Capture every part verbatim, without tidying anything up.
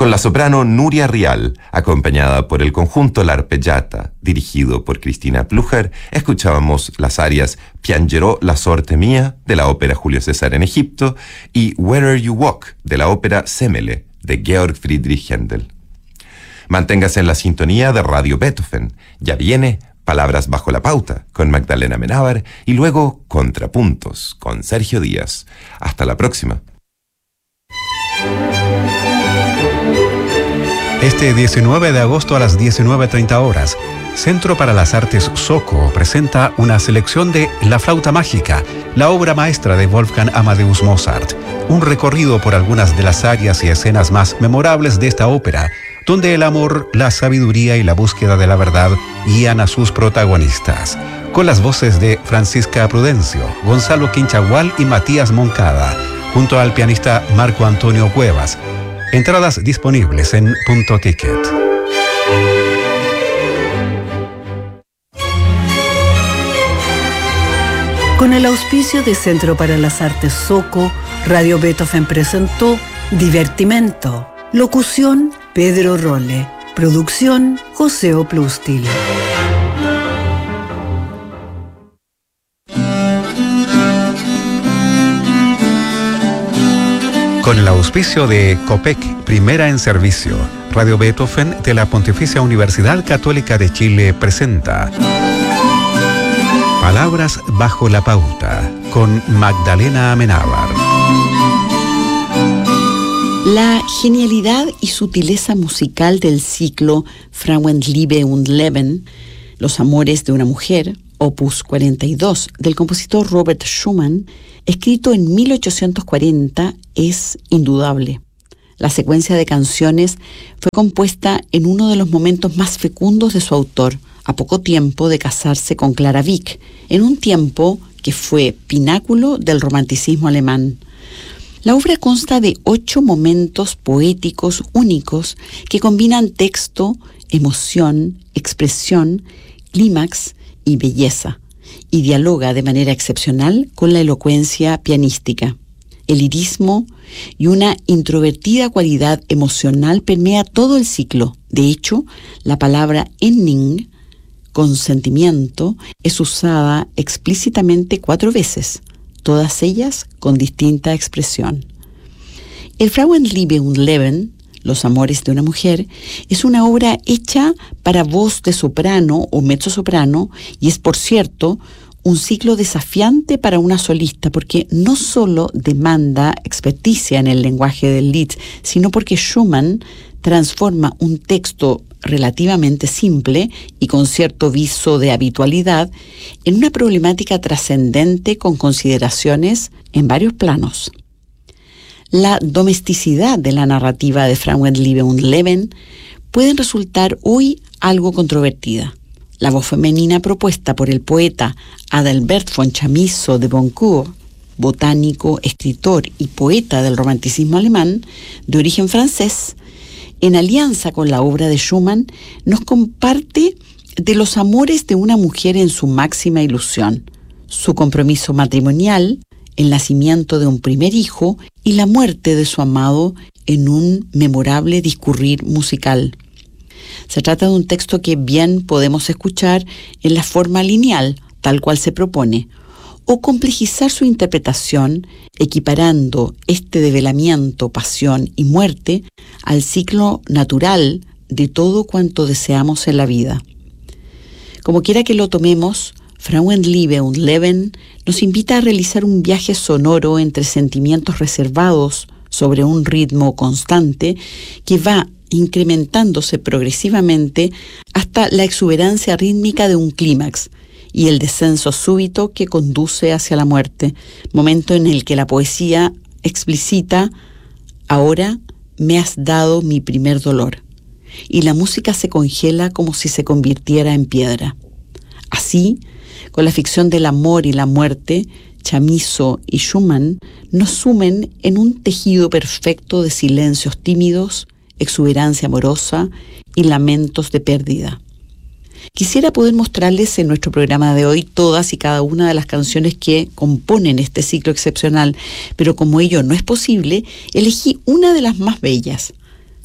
con la soprano Nuria Rial, acompañada por el conjunto L'Arpeggiata, dirigido por Cristina Plucher, escuchábamos las arias Piangerò la sorte mia, de la ópera Julio César en Egipto, y Wherever You Walk, de la ópera Semele, de Georg Friedrich Händel. Manténgase en la sintonía de Radio Beethoven. Ya viene Palabras bajo la pauta, con Magdalena Amenábar, y luego Contrapuntos, con Sergio Díaz. Hasta la próxima. Este diecinueve de agosto a las diecinueve treinta horas, Centro para las Artes Soco presenta una selección de La Flauta Mágica, la obra maestra de Wolfgang Amadeus Mozart. Un recorrido por algunas de las áreas y escenas más memorables de esta ópera, donde el amor, la sabiduría y la búsqueda de la verdad guían a sus protagonistas. Con las voces de Francisca Prudencio, Gonzalo Quinchagual y Matías Moncada, junto al pianista Marco Antonio Cuevas. Entradas disponibles en Punto Ticket. Con el auspicio de Centro para las Artes Soco, Radio Beethoven presentó Divertimento. Locución, Pedro Rolle. Producción, José Oplustil. Con el auspicio de COPEC, primera en servicio, Radio Beethoven de la Pontificia Universidad Católica de Chile presenta Palabras bajo la pauta, con Magdalena Amenábar. La genialidad y sutileza musical del ciclo Frauenliebe und Leben, Los amores de una mujer, opus cuarenta y dos, del compositor Robert Schumann, escrito en mil ochocientos cuarenta, es indudable. La secuencia de canciones fue compuesta en uno de los momentos más fecundos de su autor, a poco tiempo de casarse con Clara Wieck, en un tiempo que fue pináculo del romanticismo alemán. La obra consta de ocho momentos poéticos únicos que combinan texto, emoción, expresión, clímax y belleza, y dialoga de manera excepcional con la elocuencia pianística. El lirismo y una introvertida cualidad emocional permea todo el ciclo. De hecho, la palabra Ending, consentimiento, es usada explícitamente cuatro veces, todas ellas con distinta expresión. El Frauenliebe und Leben, Los amores de una mujer, es una obra hecha para voz de soprano o mezzosoprano y es, por cierto, un ciclo desafiante para una solista porque no solo demanda experticia en el lenguaje del Lied, sino porque Schumann transforma un texto relativamente simple y con cierto viso de habitualidad en una problemática trascendente con consideraciones en varios planos. La domesticidad de la narrativa de Frauenliebe und Leben puede resultar hoy algo controvertida. La voz femenina propuesta por el poeta Adalbert von Chamisso de Boncourt, botánico, escritor y poeta del romanticismo alemán, de origen francés, en alianza con la obra de Schumann, nos comparte de los amores de una mujer en su máxima ilusión, su compromiso matrimonial, el nacimiento de un primer hijo y la muerte de su amado en un memorable discurrir musical. Se trata de un texto que bien podemos escuchar en la forma lineal, tal cual se propone, o complejizar su interpretación equiparando este develamiento, pasión y muerte al ciclo natural de todo cuanto deseamos en la vida. Como quiera que lo tomemos, Frauenliebe und Leben nos invita a realizar un viaje sonoro entre sentimientos reservados sobre un ritmo constante que va incrementándose progresivamente hasta la exuberancia rítmica de un clímax y el descenso súbito que conduce hacia la muerte, momento en el que la poesía explicita: ahora me has dado mi primer dolor, y la música se congela como si se convirtiera en piedra. Así, con la ficción del amor y la muerte, Chamisso y Schumann nos sumen en un tejido perfecto de silencios tímidos, exuberancia amorosa y lamentos de pérdida. Quisiera poder mostrarles en nuestro programa de hoy todas y cada una de las canciones que componen este ciclo excepcional, pero como ello no es posible, elegí una de las más bellas.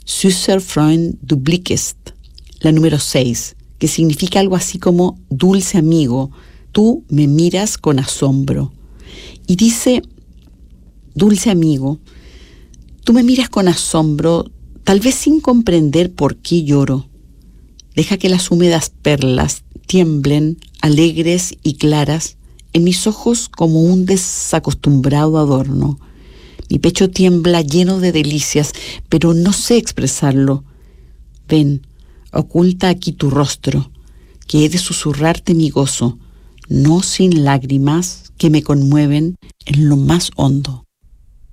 Süßer Freund du blickest, la número seis, que significa algo así como dulce amigo, tú me miras con asombro. Y dice, dulce amigo, tú me miras con asombro, tal vez sin comprender por qué lloro. Deja que las húmedas perlas tiemblen, alegres y claras, en mis ojos como un desacostumbrado adorno. Mi pecho tiembla lleno de delicias, pero no sé expresarlo. Ven, oculta aquí tu rostro, que he de susurrarte mi gozo, no sin lágrimas que me conmueven en lo más hondo.